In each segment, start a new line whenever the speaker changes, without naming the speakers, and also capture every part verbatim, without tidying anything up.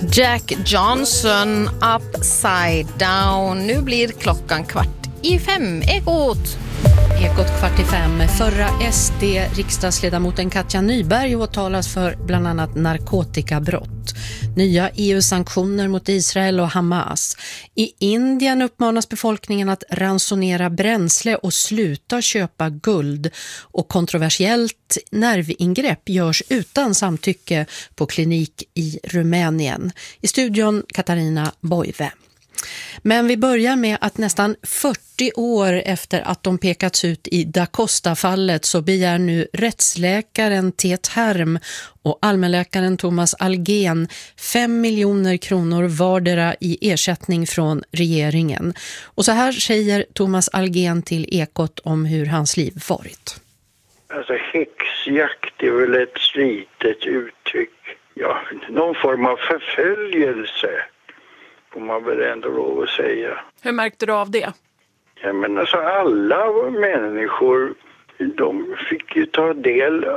Jack Johnson, Upside Down. Nu blir klockan kvart i fem. Ekot.
Ekot kvart i fem. Förra S D-riksdagsledamoten Katja Nyberg åtalas för bland annat narkotikabrott. Nya E U-sanktioner mot Israel och Hamas. I Indien uppmanas befolkningen att ransonera bränsle och sluta köpa guld. Och kontroversiellt nervingrepp görs utan samtycke på klinik i Rumänien. I studion Katarina Boive. Men vi börjar med att nästan fyrtio år efter att de pekats ut i Da Costa-fallet så begär nu rättsläkaren Tet Herm och allmänläkaren Thomas Algén fem miljoner kronor vardera i ersättning från regeringen. Och så här säger Thomas Algén till Ekot om hur hans liv varit.
Alltså häxjakt är väl ett slitet uttryck. Ja, någon form av förföljelse. Får man väl ändå lov att säga.
Hur märkte du av det?
Ja, men alltså alla människor, de fick ju ta del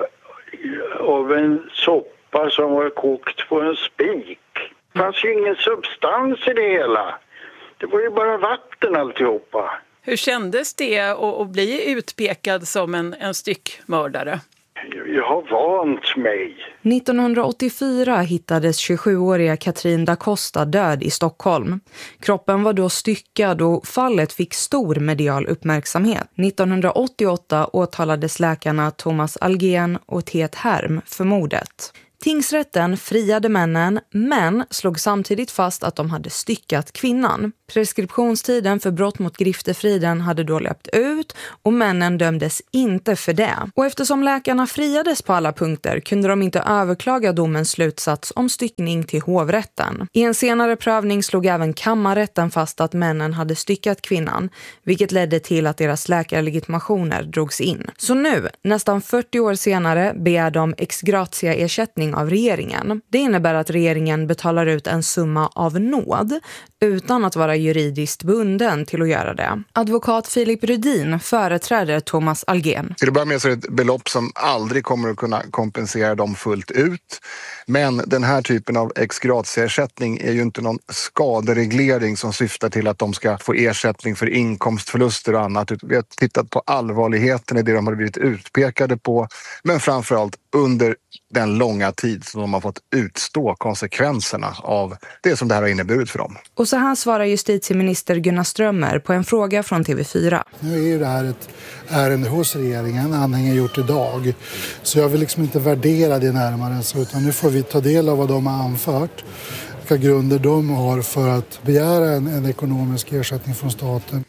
av en soppa som var kokt på en spik. Det fanns ju ingen substans i det hela. Det var ju bara vatten alltihopa.
Hur kändes det att, att bli utpekad som en, en styckmördare?
Jag har vant mig.
nittonhundraåttiofyra hittades tjugosjuåriga Katrin da Costa död i Stockholm. Kroppen var då styckad och fallet fick stor medial uppmärksamhet. nittonhundraåttioåtta åtalades läkarna Thomas Algén och Tet Herm för mordet. Tingsrätten friade männen men slog samtidigt fast att de hade styckat kvinnan. Preskriptionstiden för brott mot griftefriden hade då löpt ut och männen dömdes inte för det. Och eftersom läkarna friades på alla punkter kunde de inte överklaga domens slutsats om styckning till hovrätten. I en senare prövning slog även kammarrätten fast att männen hade styckat kvinnan, vilket ledde till att deras läkarlegitimationer drogs in. Så nu, nästan fyrtio år senare, begär de ex gratia ersättning av regeringen. Det innebär att regeringen betalar ut en summa av nåd utan att vara juridiskt bunden till att göra det. Advokat Filip Rudin företräder Thomas Algén.
Till att börja med så är det ett belopp som aldrig kommer att kunna kompensera dem fullt ut. Men den här typen av ex gratia-ersättning är ju inte någon skadereglering som syftar till att de ska få ersättning för inkomstförluster och annat. Vi har tittat på allvarligheten i det de har blivit utpekade på, men framförallt under den långa tid som de har fått utstå konsekvenserna av det som det här har inneburit för dem.
Och så här svarar justitieminister Gunnar Strömmer på en fråga från T V fyra.
Nu är ju det här ett ärende hos regeringen, anhängen gjort idag. Så jag vill liksom inte värdera det närmare så, utan nu får vi ta del av vad de har anfört. Vilka grunder de har för att begära en, en ekonomisk ersättning från staten.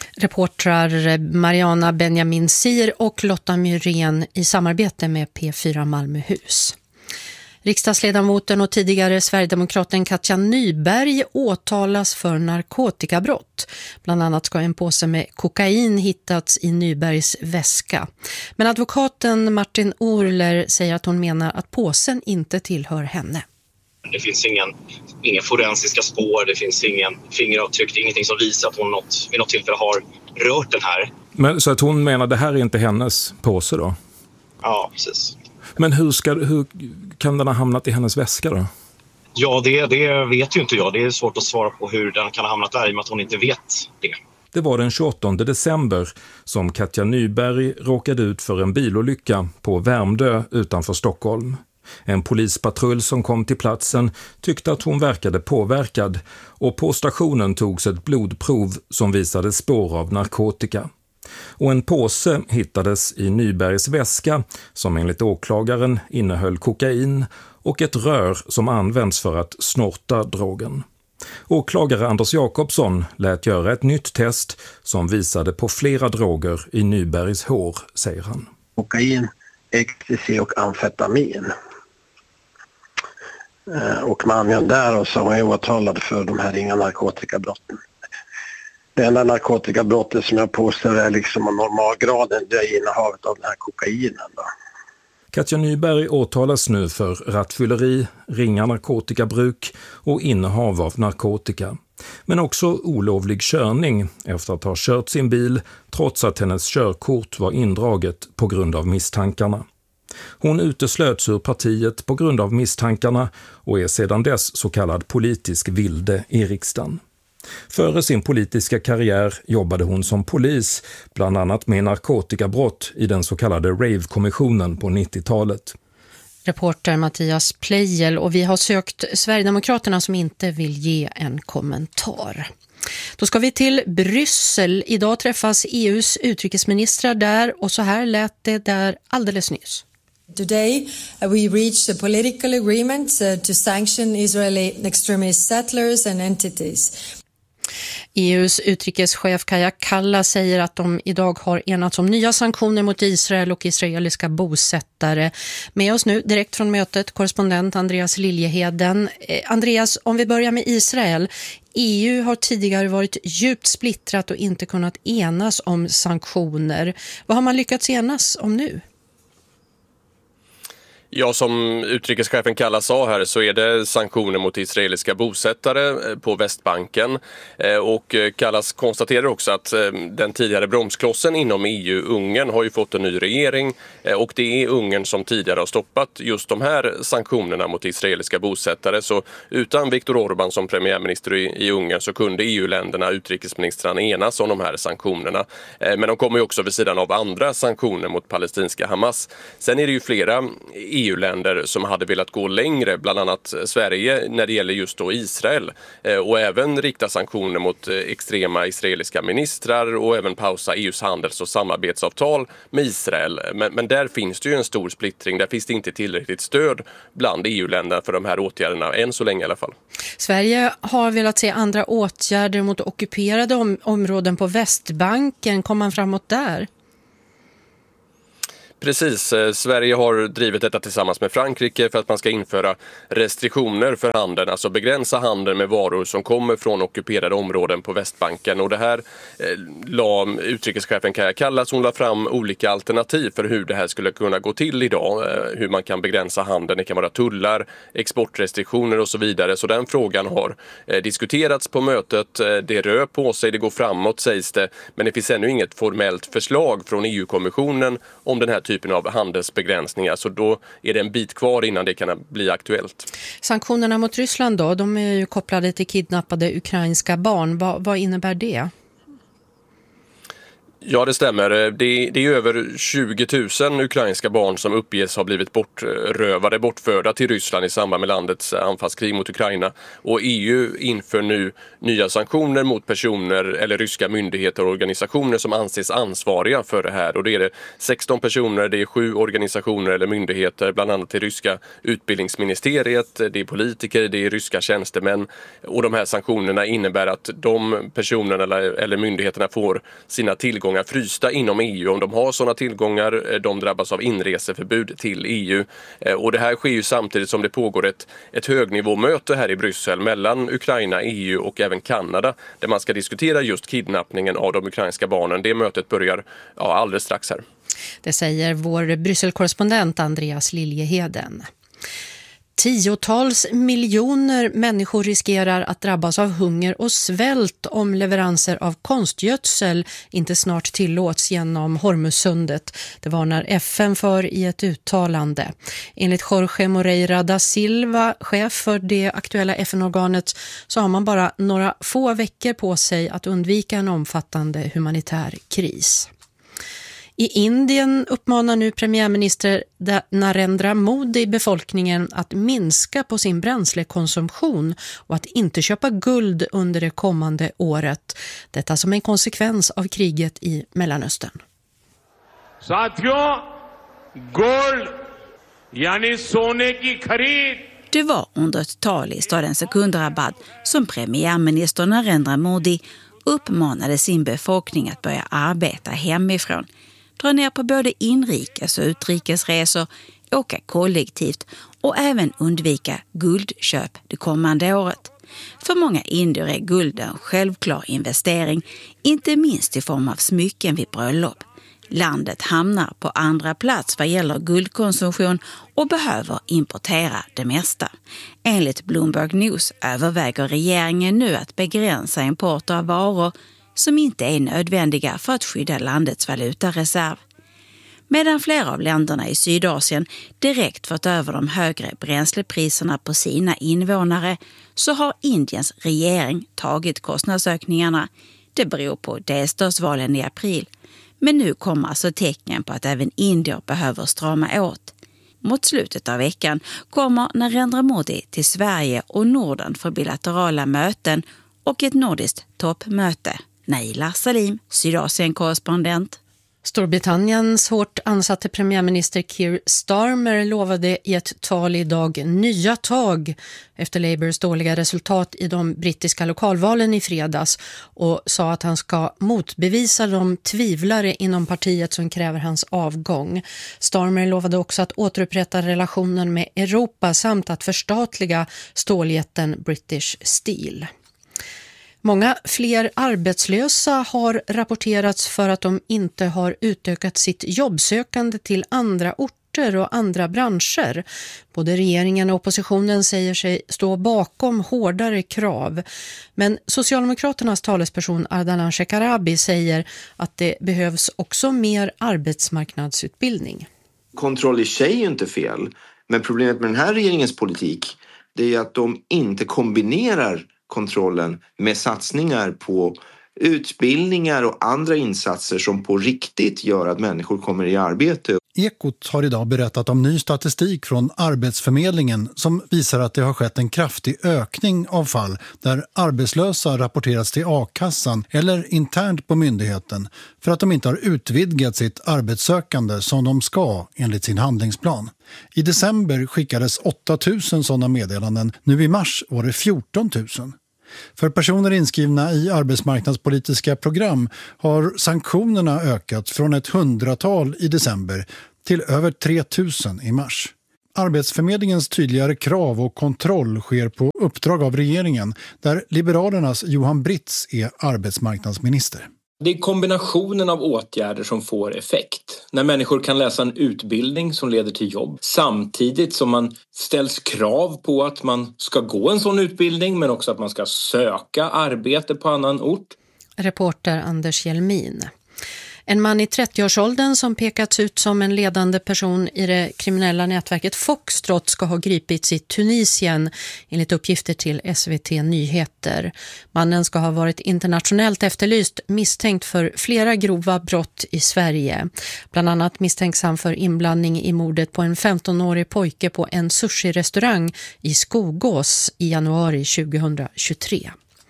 Reportrar Mariana Benjamin Sir och Lotta Myrén i samarbete med P fyra Malmöhus. Riksdagsledamoten och tidigare Sverigedemokraten Katja Nyberg åtalas för narkotikabrott. Bland annat ska en påse med kokain hittats i Nybergs väska. Men advokaten Martin Orler säger att hon menar att påsen inte tillhör henne.
Det finns ingen, ingen forensiska spår, det finns ingen fingeravtryck, ingenting som visar att hon något, vid något tillfälle har rört den här.
Men så att hon menar det här är inte hennes påse då?
Ja, precis.
Men hur, ska, hur kan den ha hamnat i hennes väska då?
Ja, det, det vet ju inte jag. Det är svårt att svara på hur den kan ha hamnat där i och med att hon inte vet det.
Det var den tjugoåttonde december som Katja Nyberg råkade ut för en bilolycka på Värmdö utanför Stockholm. En polispatrull som kom till platsen tyckte att hon verkade påverkad och på stationen togs ett blodprov som visade spår av narkotika. Och en påse hittades i Nybergs väska som enligt åklagaren innehöll kokain och ett rör som används för att snorta drogen. Åklagare Anders Jakobsson lät göra ett nytt test som visade på flera droger i Nybergs hår, säger han.
Kokain, ecstasy och amfetamin. Och med använd där och så var jag åtalad för de här ringa narkotikabrotten. Det enda narkotikabrottet som jag påstår är liksom normalgraden, det är innehavet av den här kokainen då.
Katja Nyberg åtalas nu för rattfylleri, ringa narkotikabruk och innehav av narkotika. Men också olovlig körning efter att ha kört sin bil trots att hennes körkort var indraget på grund av misstankarna. Hon uteslöts ur partiet på grund av misstankarna och är sedan dess så kallad politisk vilde i riksdagen. Före sin politiska karriär jobbade hon som polis, bland annat med narkotikabrott i den så kallade Rave-kommissionen på nittiotalet.
Reporter Mattias Pleijel, och vi har sökt Sverigedemokraterna som inte vill ge en kommentar. Då ska vi till Bryssel. Idag träffas E U:s utrikesministrar där och så här lät det där alldeles nyss.
Today, uh, we reached a political agreement uh, to sanction Israeli extremist settlers and entities.
E U:s utrikeschef Kaja Kallas säger att de idag har enats om nya sanktioner mot Israel och israeliska bosättare. Med oss nu direkt från mötet korrespondent Andreas Liljeheden. Eh, Andreas, om vi börjar med Israel. E U har tidigare varit djupt splittrat och inte kunnat enas om sanktioner. Vad har man lyckats enas om nu?
Ja, som utrikeschefen Kalla sa här så är det sanktioner mot israeliska bosättare på Västbanken. Och Kallas konstaterar också att den tidigare bromsklossen inom E U, Ungern, har ju fått en ny regering. Och det är Ungern som tidigare har stoppat just de här sanktionerna mot israeliska bosättare. Så utan Viktor Orbán som premiärminister i Ungern så kunde E U-länderna, utrikesministrarna, enas om de här sanktionerna. Men de kommer ju också vid sidan av andra sanktioner mot palestinska Hamas. Sen är det ju flera E U-länder som hade velat gå längre, bland annat Sverige när det gäller just då Israel, och även rikta sanktioner mot extrema israeliska ministrar och även pausa E U:s handels- och samarbetsavtal med Israel. Men, men där finns det ju en stor splittring, där finns det inte tillräckligt stöd bland E U-länderna för de här åtgärderna, än så länge i alla fall. Sverige
har velat se andra åtgärder mot ockuperade om- områden på Västbanken. Kom man framåt där?
Precis, Sverige har drivit detta tillsammans med Frankrike för att man ska införa restriktioner för handeln, alltså begränsa handeln med varor som kommer från ockuperade områden på Västbanken. Och det här eh, la utrikeschefen Kaja Kallas, hon la fram olika alternativ för hur det här skulle kunna gå till idag, eh, hur man kan begränsa handeln. Det kan vara tullar, exportrestriktioner och så vidare. Så den frågan har eh, diskuterats på mötet. Det rör på sig, det går framåt sägs det, men det finns ännu inget formellt förslag från E U-kommissionen om den här typen av handelsbegränsningar, så då är det en bit kvar innan det kan bli aktuellt.
Sanktionerna mot Ryssland då, de är ju kopplade till kidnappade ukrainska barn. Va, vad innebär det?
Ja, det stämmer. Det, det är över tjugo tusen ukrainska barn som uppges ha blivit bortrövade, bortförda till Ryssland i samband med landets anfallskrig mot Ukraina. Och E U inför nu nya sanktioner mot personer eller ryska myndigheter och organisationer som anses ansvariga för det här. Och det är det sexton personer, det är sju organisationer eller myndigheter, bland annat det ryska utbildningsministeriet, det är politiker, det är ryska tjänstemän. Och de här sanktionerna innebär att de personerna eller, eller myndigheterna får sina tillgångar frysta inom E U. Om de har sådana tillgångar, de drabbas av inreseförbud till E U. Och det här sker ju samtidigt som det pågår ett, ett högnivåmöte här i Bryssel mellan Ukraina, E U och även Kanada, där man ska diskutera just kidnappningen av de ukrainska barnen. Det mötet börjar ja, alldeles strax här.
Det säger vår Brysselkorrespondent Andreas Liljeheden. Tiotals miljoner människor riskerar att drabbas av hunger och svält om leveranser av konstgödsel inte snart tillåts genom Hormuzsundet. Det varnar F N för i ett uttalande. Enligt Jorge Moreira da Silva, chef för det aktuella F N-organet, så har man bara några få veckor på sig att undvika en omfattande humanitär kris. I Indien uppmanar nu premiärminister Narendra Modi befolkningen att minska på sin bränslekonsumtion och att inte köpa guld under det kommande året. Detta som en konsekvens av kriget i Mellanöstern.
Sathiyo, gold, yani sone ki kharid.
Det var under ett tal i staden Secunderabad som premiärminister Narendra Modi uppmanade sin befolkning att börja arbeta hemifrån, dra ner på både inrikes och utrikesresor, åka kollektivt och även undvika guldköp det kommande året. För många indier är guld en självklar investering, inte minst i form av smycken vid bröllop. Landet hamnar på andra plats vad gäller guldkonsumtion och behöver importera det mesta. Enligt Bloomberg News överväger regeringen nu att begränsa import av varor som inte är nödvändiga för att skydda landets valutareserv. Medan flera av länderna i Sydasien direkt fått över de högre bränslepriserna på sina invånare, så har Indiens regering tagit kostnadsökningarna. Det beror på delstatsvalen i april. Men nu kommer alltså tecken på att även indier behöver strama åt. Mot slutet av veckan kommer Narendra Modi till Sverige och Norden för bilaterala möten och ett nordiskt toppmöte. Naila Salim, Sydasien-korrespondent.
Storbritanniens hårt ansatte premiärminister Keir Starmer lovade i ett tal idag nya tag efter Labours dåliga resultat i de brittiska lokalvalen i fredags och sa att han ska motbevisa de tvivlare inom partiet som kräver hans avgång. Starmer lovade också att återupprätta relationen med Europa samt att förstatliga ståljätten British Steel. Många fler arbetslösa har rapporterats för att de inte har utökat sitt jobbsökande till andra orter och andra branscher. Både regeringen och oppositionen säger sig stå bakom hårdare krav. Men Socialdemokraternas talesperson Ardalan Shekarabi säger att det behövs också mer arbetsmarknadsutbildning.
Kontroll i sig är inte fel, men problemet med den här regeringens politik det är att de inte kombinerar kontrollen med satsningar på utbildningar och andra insatser som på riktigt gör att människor kommer i arbete.
Ekot har idag berättat om ny statistik från Arbetsförmedlingen som visar att det har skett en kraftig ökning av fall där arbetslösa rapporterats till a-kassan eller internt på myndigheten för att de inte har utvidgat sitt arbetssökande som de ska enligt sin handlingsplan. I december skickades åtta tusen sådana meddelanden, nu i mars var det fjorton tusen. För personer inskrivna i arbetsmarknadspolitiska program har sanktionerna ökat från ett hundratal i december till över tre tusen i mars. Arbetsförmedlingens tydligare krav och kontroll sker på uppdrag av regeringen där Liberalernas Johan Britz är arbetsmarknadsminister.
Det är kombinationen av åtgärder som får effekt. När människor kan läsa en utbildning som leder till jobb samtidigt som man ställs krav på att man ska gå en sån utbildning men också att man ska söka arbete på annan ort.
Reporter Anders Hjelmin. En man i trettioårsåldern som pekats ut som en ledande person i det kriminella nätverket Foxtrot ska ha gripits i Tunisien enligt uppgifter till S V T Nyheter. Mannen ska ha varit internationellt efterlyst misstänkt för flera grova brott i Sverige. Bland annat misstänks han för inblandning i mordet på en femtonårig pojke på en sushi-restaurang i Skogås i januari tjugohundratjugotre.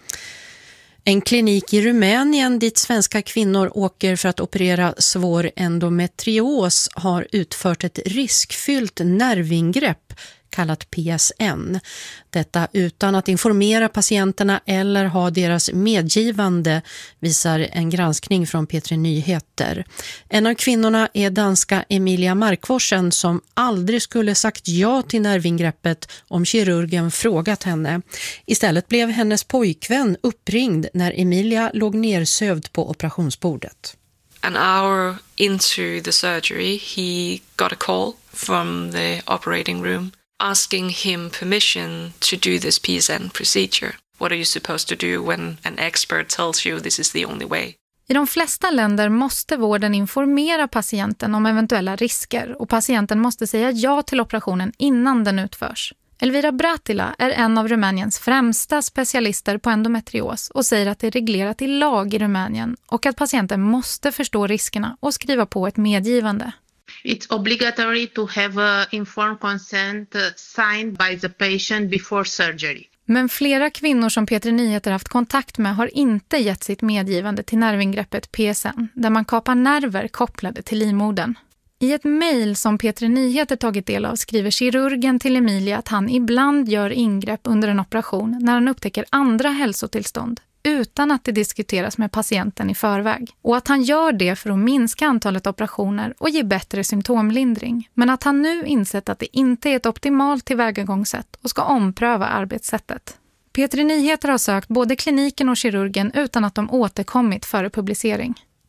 En klinik i Rumänien dit svenska kvinnor åker för att operera svår endometrios har utfört ett riskfyllt nervingrepp kallat P S N. Detta utan att informera patienterna eller ha deras medgivande, visar en granskning från P tre Nyheter. En av kvinnorna är danska Emilia Markvorsen som aldrig skulle sagt ja till nervingreppet om kirurgen frågat henne. Istället blev hennes pojkvän uppringd när Emilia låg nersövd på operationsbordet.
An hour into the surgery, he got a call from the operating room asking him permission to do this P S N procedure. What are you supposed to do when an expert tells you this is the only way?
I de flesta länder måste vården informera patienten om eventuella risker och patienten måste säga ja till operationen innan den utförs. Elvira Bratila är en av Rumäniens främsta specialister på endometrios och säger att det är reglerat i lag i Rumänien och att patienten måste förstå riskerna och skriva på ett medgivande.
It's obligatory to have a informed consent signed by the patient before surgery.
Men flera kvinnor som P tre Nyheter haft kontakt med har inte gett sitt medgivande till nervingreppet P S N, där man kapar nerver kopplade till livmodern. I ett mejl som P tre Nyheter tagit del av skriver kirurgen till Emilia att han ibland gör ingrepp under en operation när han upptäcker andra hälsotillstånd utan att det diskuteras med patienten i förväg. Och att han gör det för att minska antalet operationer och ge bättre symptomlindring. Men att han nu insett att det inte är ett optimalt tillvägagångssätt och ska ompröva arbetssättet. P tre Nyheter har sökt både kliniken och kirurgen utan att de återkommit före publicering.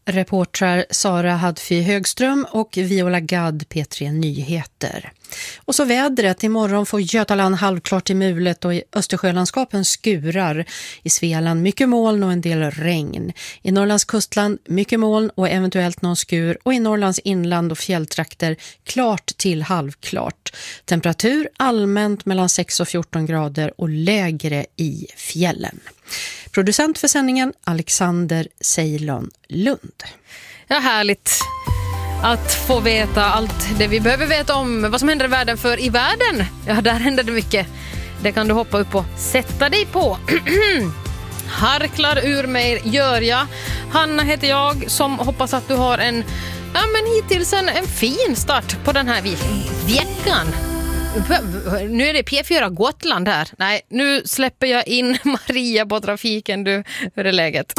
Reportrar Sara Hadfi Högström och Viola Gadd, P tre Nyheter. Och så vädret. Imorgon får Götaland halvklart i mulet och i Östersjölandskapen skurar. I Svealand mycket moln och en del regn. I Norrlands kustland mycket moln och eventuellt någon skur. Och i Norrlands inland och fjälltrakter klart till halvklart. Temperatur allmänt mellan sex och fjorton grader och lägre i fjällen. Producent för sändningen Alexander Ceylon Lund.
Ja, härligt att få veta allt det vi behöver veta om vad som händer i världen, för i världen, ja, där händer det mycket. Det kan du hoppa upp och sätta dig på. Harklar ur mig gör jag. Hanna heter jag, som hoppas att du har en, ja men hittills en, en fin start på den här veckan. Nu är det P fyra Gotland här. Nej, nu släpper jag in Maria på trafiken. Du, hur är läget?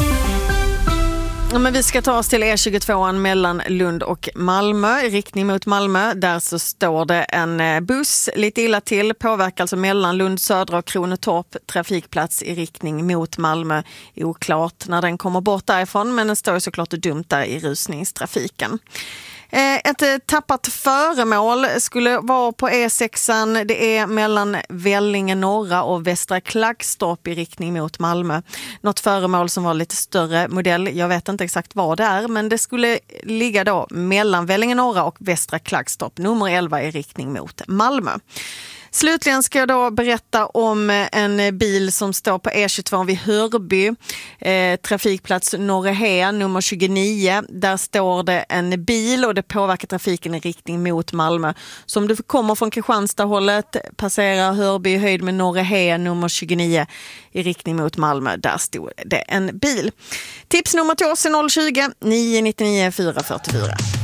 Ja, men vi ska ta oss till E tjugotvå mellan Lund och Malmö, i riktning mot Malmö. Där så står det en buss lite illa till, påverkar alltså mellan Lund södra och Kronotorp trafikplats i riktning mot Malmö. Oklart när den kommer bort därifrån, men den står ju såklart dumt där i rusningstrafiken. Ett tappat föremål skulle vara på E sexan. Det är mellan Vellinge norra och Västra Klagstorp i riktning mot Malmö. Något föremål som var lite större modell. Jag vet inte exakt vad det är, men det skulle ligga då mellan Vellinge norra och Västra Klagstorp. Nummer elva i riktning mot Malmö. Slutligen ska jag då berätta om en bil som står på E tjugotvå vid Hörby, eh, trafikplats Norrehe, nummer tjugonio. Där står det en bil och det påverkar trafiken i riktning mot Malmö. Så om du kommer från Kristianstad-hållet, passerar Hörby i höjd med Norrehe, nummer tjugonio i riktning mot Malmö. Där stod det en bil. Tips nummer till oss är noll tjugo, nio nio nio, fyra fyra fyra.